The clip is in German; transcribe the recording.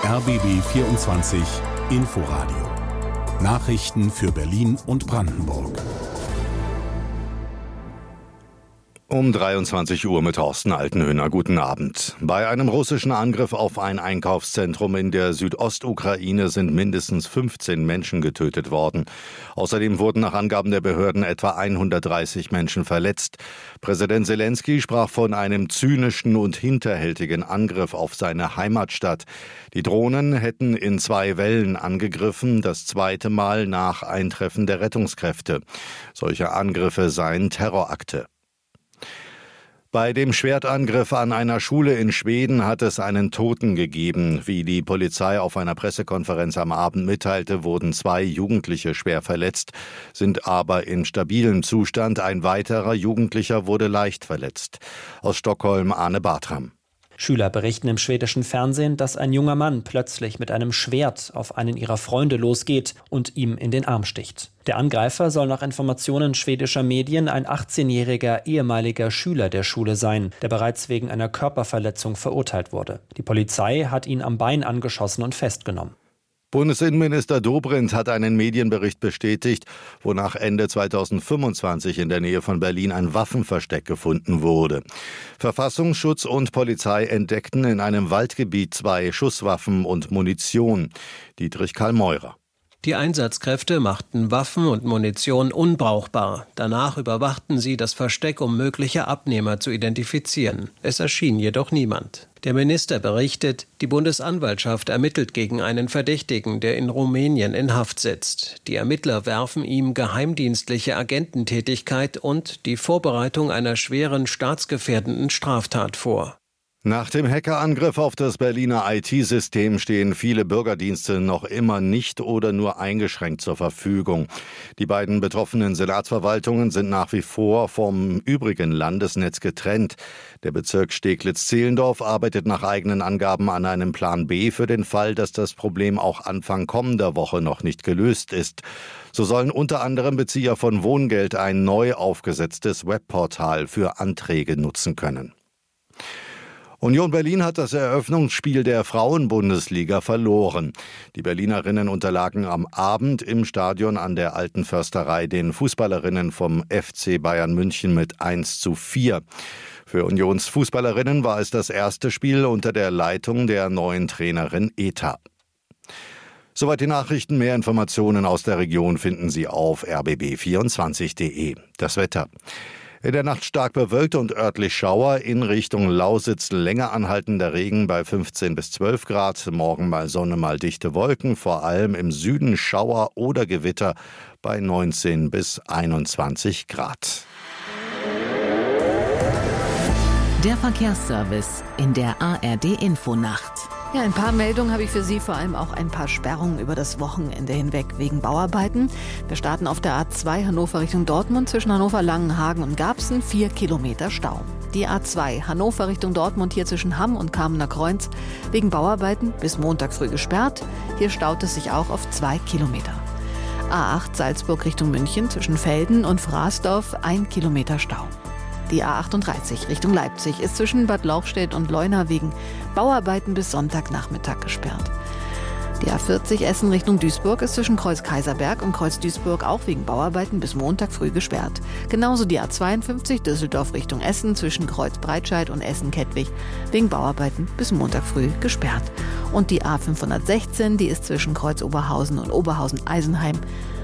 RBB 24 Inforadio. Nachrichten für Berlin und Brandenburg. Um 23 Uhr mit Thorsten Altenhöhner. Guten Abend. Bei einem russischen Angriff auf ein Einkaufszentrum in der Südostukraine sind mindestens 15 Menschen getötet worden. Außerdem wurden nach Angaben der Behörden etwa 130 Menschen verletzt. Präsident Selenskyj sprach von einem zynischen und hinterhältigen Angriff auf seine Heimatstadt. Die Drohnen hätten in 2 Wellen angegriffen, das zweite Mal nach Eintreffen der Rettungskräfte. Solche Angriffe seien Terrorakte. Bei dem Schwertangriff an einer Schule in Schweden hat es einen Toten gegeben. Wie die Polizei auf einer Pressekonferenz am Abend mitteilte, wurden 2 Jugendliche schwer verletzt, sind aber in stabilem Zustand. Ein weiterer Jugendlicher wurde leicht verletzt. Aus Stockholm Arne Bartram. Schüler berichten im schwedischen Fernsehen, dass ein junger Mann plötzlich mit einem Schwert auf einen ihrer Freunde losgeht und ihm in den Arm sticht. Der Angreifer soll nach Informationen schwedischer Medien ein 18-jähriger ehemaliger Schüler der Schule sein, der bereits wegen einer Körperverletzung verurteilt wurde. Die Polizei hat ihn am Bein angeschossen und festgenommen. Bundesinnenminister Dobrindt hat einen Medienbericht bestätigt, wonach Ende 2025 in der Nähe von Berlin ein Waffenversteck gefunden wurde. Verfassungsschutz und Polizei entdeckten in einem Waldgebiet 2 Schusswaffen und Munition. Dietrich Karl Meurer. Die Einsatzkräfte machten Waffen und Munition unbrauchbar. Danach überwachten sie das Versteck, um mögliche Abnehmer zu identifizieren. Es erschien jedoch niemand. Der Minister berichtet, die Bundesanwaltschaft ermittelt gegen einen Verdächtigen, der in Rumänien in Haft sitzt. Die Ermittler werfen ihm geheimdienstliche Agententätigkeit und die Vorbereitung einer schweren staatsgefährdenden Straftat vor. Nach dem Hackerangriff auf das Berliner IT-System stehen viele Bürgerdienste noch immer nicht oder nur eingeschränkt zur Verfügung. Die beiden betroffenen Senatsverwaltungen sind nach wie vor vom übrigen Landesnetz getrennt. Der Bezirk Steglitz-Zehlendorf arbeitet nach eigenen Angaben an einem Plan B für den Fall, dass das Problem auch Anfang kommender Woche noch nicht gelöst ist. So sollen unter anderem Bezieher von Wohngeld ein neu aufgesetztes Webportal für Anträge nutzen können. Union Berlin hat das Eröffnungsspiel der Frauenbundesliga verloren. Die Berlinerinnen unterlagen am Abend im Stadion an der Alten Försterei den Fußballerinnen vom FC Bayern München mit 1:4. Für Unions Fußballerinnen war es das erste Spiel unter der Leitung der neuen Trainerin Eta. Soweit die Nachrichten. Mehr Informationen aus der Region finden Sie auf rbb24.de. Das Wetter. In der Nacht stark bewölkt und örtlich Schauer, in Richtung Lausitz länger anhaltender Regen bei 15 bis 12 Grad. Morgen mal Sonne, mal dichte Wolken, vor allem im Süden Schauer oder Gewitter bei 19 bis 21 Grad. Der Verkehrsservice in der ARD-Infonacht. Ja, ein paar Meldungen habe ich für Sie, vor allem auch ein paar Sperrungen über das Wochenende hinweg wegen Bauarbeiten. Wir starten auf der A2 Hannover Richtung Dortmund zwischen Hannover, Langenhagen und Garbsen, 4 Kilometer Stau. Die A2 Hannover Richtung Dortmund hier zwischen Hamm und Kamener Kreuz wegen Bauarbeiten bis Montag früh gesperrt. Hier staut es sich auch auf 2 Kilometer. A8 Salzburg Richtung München zwischen Velden und Fraßdorf 1 Kilometer Stau. Die A38 Richtung Leipzig ist zwischen Bad Lauchstädt und Leuna wegen Bauarbeiten bis Sonntagnachmittag gesperrt. Die A40 Essen Richtung Duisburg ist zwischen Kreuz Kaiserberg und Kreuz Duisburg auch wegen Bauarbeiten bis Montag früh gesperrt. Genauso die A52 Düsseldorf Richtung Essen zwischen Kreuz Breitscheid und Essen-Kettwig wegen Bauarbeiten bis Montag früh gesperrt. Und die A516, die ist zwischen Kreuz Oberhausen und Oberhausen-Eisenheim